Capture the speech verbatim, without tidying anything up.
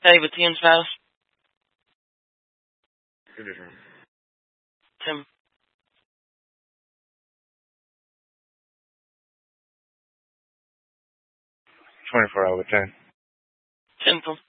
Stay with Tim's house. Tim. twenty-four out of ten. Simple.